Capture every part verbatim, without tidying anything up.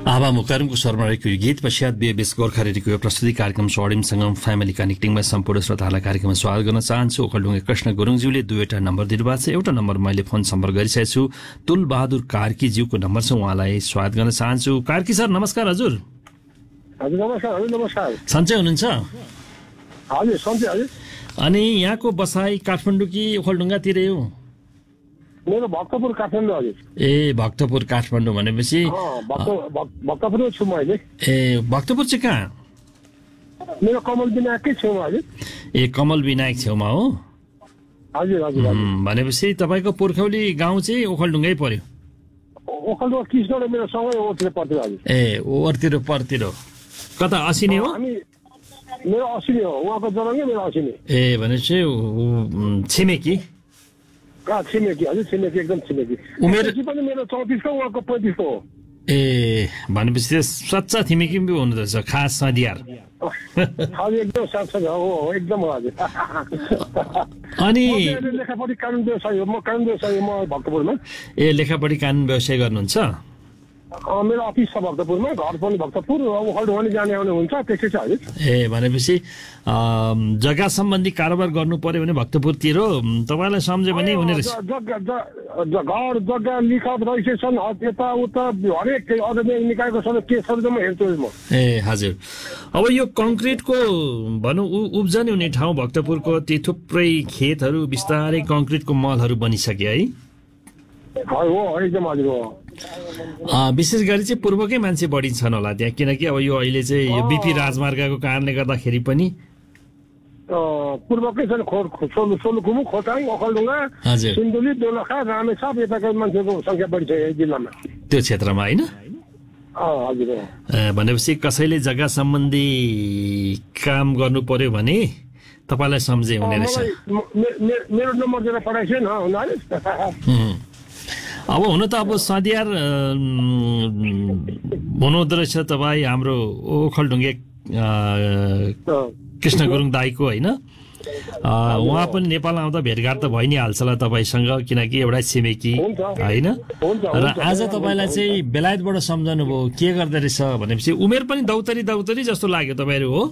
आभा मुकारमको स्वरमा रहेको यो गीत पश्चात बिएबीएस गोर्खा रेडियोको यो प्रस्तुति कार्यक्रम स्वर्णिम सङ्गम फ्यामिली कनेक्टिङमा सम्पूर्ण श्रोताहरूलाई कार्यक्रममा स्वागत गर्न चाहन्छु। ओखलढुङ्गे कृष्ण गुरुङज्यूले दुईवटा नम्बर दिनुभएको छ। एउटा नम्बर मैले फोन सम्पर्क गरिसकेको छु, तुलबहादुर कार्कीज्यूको नम्बर छ, उहाँलाई स्वागत गर्न चाहन्छु। कार्की सर नमस्कार। हजुर हजुर नमस्कार। हजुर नमस्कार। सन्चै हुनुहुन्छ? हजुर सन्चै। हजुर अनि यहाँको बसाई काठमाडौँ कि ओखलढुङ्गातिरै हो? मेरो भक्तपुर काठमाडौँ। हजुर ए भक्तपुर काठमाडौँ भनेपछि भक्तपुर छु म अहिले। ए भक्तपुर चाहिँ कहाँ? मेरो कमल विनायककै छेउमा। हजुर ए कमल विनायक छेउमा हो? हजुर हजुर। भनेपछि तपाईँको पुर्खौली गाउँ चाहिँ ओखलढुङ्गै पर्यो? ओखलढुङ्गा कृष्ण मेरो सँगै ओरतिर पर्थ्यो। हजुर ए ओरतिर पर्तिर कता असिने हो? हामी मेरो असिने हो, उहाँको जलङ्गै मेरो असिने। ए भनेपछि छिमेकी? छिमेकी। हजुर छिमेकी, एकदम छिमेकी। उमेर पनि मेरो चौतिसको, उहाँको पैँतिसको हो। ए भनेपछि सच्चा छिमेकी पनि हुनु रहेछ, खास सदियार। हजुर एकदम साँच्चै हो, एकदम हो। हजुर अनि लेखापढी कानुन व्यवसाय हो, म कानुन व्यवसाय म भक्तपुरमा। ए लेखापढी कानुन व्यवसाय गर्नुहुन्छ? मेरो अफिस छ भक्तपुरमा, घर पनि भक्तपुर, ओखलढुङ्गा जाने आउने हुन्छ, त्यसै छ। हजुर ए भनेपछि जग्गा सम्बन्धी कारोबार गर्नु पर्यो भने भक्तपुरतिर हो, तपाईँलाई सम्झ्यो भने हुने रहेछ। घर जग्गा लिखत रजिस्ट्रेसन यताउता हरेक अर्को निकायको सबै केसहरू चाहिँ म हेर्छु म। ए हजुर। अब यो कङ्क्रिटको भनौँ उब्जनी हुने ठाउँ भक्तपुरको, ती थुप्रै खेतहरू बिस्तारै कङ्क्रिटको मलहरू बनिसक्यो है? हो एकदम। हजुर हो। विशेष गरी चाहिँ पूर्वकै मान्छे बढी छन् होला त्यहाँ, किनकि अब यो अहिले चाहिँ यो बिपी राजमार्गको कारणले गर्दाखेरि पनि पूर्वकै छन्। सोलुखुमु, खोटाङ, ओखलढुङ्गा, सिन्धुली, दोलखा, रामेछाप यताको मान्छेको सङ्ख्या बढी छ यही जिल्लामा, त्यो क्षेत्रमा होइन? हजुर। भनेपछि कसैले जग्गा सम्बन्धी काम गर्नु पर्यो भने तपाईँलाई सम्झे हुने रहेछ। मेरो नम्बर दिएर पठाइसकेन हुन। अब हुन त अब सदियार हुनुहुँदो रहेछ तपाईँ हाम्रो ओखलढुङ्गे कृष्ण गुरुङ दाईको होइन? उहाँ पनि नेपाल आउँदा भेटघाट त भइ नै हाल्छ होला तपाईँसँग, किनकि एउटा छिमेकी होइन? र आज तपाईँलाई चाहिँ बेलायतबाट सम्झनु भयो, के गर्दो रहेछ भनेपछि उमेर पनि दौतरी दौतरी जस्तो लाग्यो तपाईँहरू हो?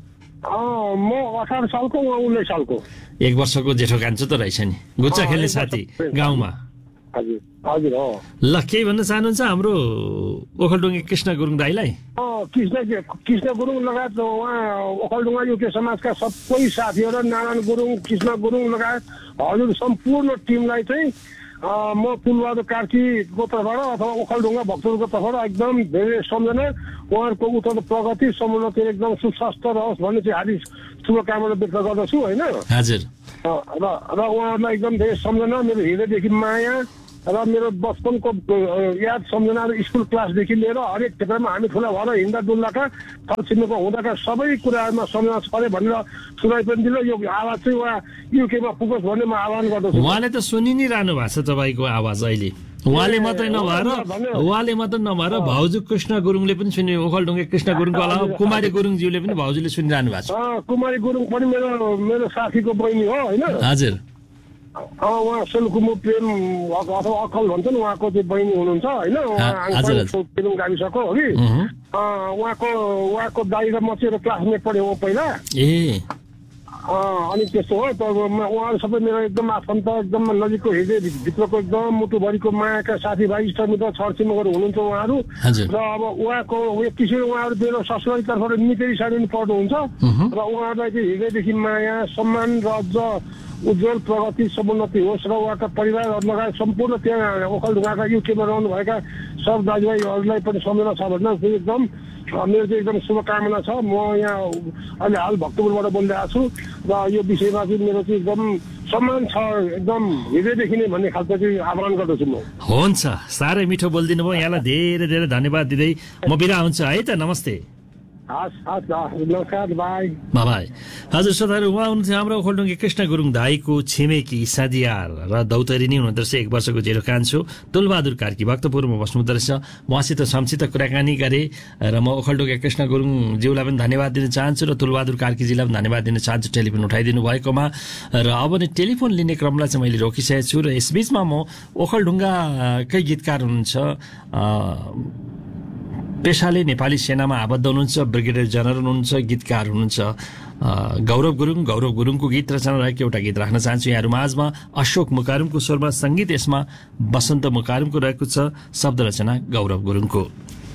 म अठार सालको, उहाँ उन्नाइस सालको। एक वर्षको जेठो कान्छो त रहेछ नि, गुच्चा खेल्ने साथी गाउँमा। हजुर हजुर हो। ल केही भन्न चाहनुहुन्छ हाम्रो ओखलढुङ्गे कृष्ण गुरुङ दाईलाई? कृष्ण कृष्ण गुरुङ लगायत उहाँ ओखलढुङ्गा युके समाजका सबै साथीहरू, नारायण गुरुङ, कृष्ण गुरुङ लगायत हजुर सम्पूर्ण टिमलाई चाहिँ म तुलबहादुर कार्कीको तर्फबाट अथवा ओखलढुङ्गा भक्तपुरको तर्फबाट एकदम धेरै सम्झना, उहाँहरूको उत्तर प्रगति समुन्नति एकदम सुस्वास्थ्य रहोस् भन्ने चाहिँ हार्दिक शुभकामना व्यक्त गर्दछु होइन? हजुर। र उहाँहरूलाई एकदम धेरै सम्झना, मेरो हृदयदेखि माया र मेरो बचपनको याद सम्झनाहरू, स्कुल क्लासदेखि लिएर हरेक क्षेत्रमा हामी ठुला भएर हिँड्दा डुल्दाका छरछिमेको हुँदाका सबै कुराहरूमा सम्झना छ अरे भनेर सुनाइ पनि दिनु। यो आवाज चाहिँ उहाँ युकेमा पुगोस् भन्ने म आह्वान गर्दछु। उहाँले त सुनि नै रहनु भएको छ तपाईँको आवाज अहिले। उहाँले मात्रै नभएर उहाँले मात्रै नभएर भाउजू कृष्ण गुरुङले पनि सुन्यो, ओखलढुङ्गे कृष्ण गुरुङको अलावा कुमारी गुरुङज्यूले पनि भाउजूले सुनिरहनु भएको छ। कुमारी गुरुङ पनि मेरो मेरो साथीको बहिनी हो होइन? हजुर। उहाँ सोलुखुमु प्रेम अथवा अक्कल भन्छन्, उहाँको चाहिँ बहिनी हुनुहुन्छ होइन? प्रेम गाविसको हो कि उहाँको उहाँको दाइ र म चाहिँ एउटा क्लासमेट पढ्यो हो पहिला। ए अनि त्यस्तो हो। त उहाँहरू सबै मेरो एकदम आफन्त, एकदम नजिकको हृदय भित्रको एकदम मुटुभरिको मायाका साथीभाइ, इष्टमित्र, छरछिमेकहरू हुनुहुन्छ उहाँहरू। र अब उहाँको एक किसिमले उहाँहरू मेरो ससुराली तर्फबाट निकै साइड पनि पढ्नुहुन्छ र उहाँहरूलाई चाहिँ हृदयदेखि माया, सम्मान र अझ उज्जवल प्रगति समुन्नति होस् र उहाँका परिवार लगायत सम्पूर्ण त्यहाँ ओखलढुङ्गाका युकेमा रहनुभएका सब दाजुभाइहरूलाई पनि सम्झना छ भन्न एकदम मेरो चाहिँ एकदम शुभकामना छ। म यहाँ अहिले हाल भक्तपुरबाट बोलिरहेको छु र यो विषयमा चाहिँ मेरो चाहिँ एकदम सम्मान छ एकदम हृदयदेखि नै भन्ने खालको चाहिँ आह्वान गर्दछु म। हुन्छ, साह्रै मिठो बोलिदिनु भयो, यहाँलाई धेरै धेरै धन्यवाद दिँदै म बिदा हुन्छु है त। नमस्ते। बाई। हजुर श्रोताहरू, उहाँ हुनुहुन्थ्यो हाम्रो ओखलढुङ्गे कृष्ण गुरुङ दाईको छिमेकी सादियार र दौतरी नै हुनुहुँदो रहेछ, एक वर्षको जेठो कान्छो तुलबहादुर कार्की भक्तपुरमा बस्नुहुँदो रहेछ। उहाँसित संक्षिप्त कुराकानी गरेँ र म ओखलढुङ्गे कृष्ण गुरुङज्यूलाई पनि धन्यवाद दिन चाहन्छु र तुलबहादुर कार्कीजीलाई पनि धन्यवाद दिन चाहन्छु टेलिफोन उठाइदिनु भएकोमा। र अब नै टेलिफोन लिने क्रमलाई चाहिँ मैले रोकिसकेको छु र यसबीचमा म ओखलढुङ्गाकै गीतकार हुनुहुन्छ पेशाले नेपाली सेनामा आबद्ध हुनुहुन्छ, ब्रिगेडियर जनरल हुनुहुन्छ, गीतकार हुनुहुन्छ गौरव गुरुङ। गौरव गुरुङको गीत रचना रहेको एउटा गीत राख्न चाहन्छु यहाँहरू माझमा। अशोक मुकारुङको स्वरमा, सङ्गीत यसमा बसन्त मुकारुङको रहेको छ, शब्द रचना गौरव गुरुङको।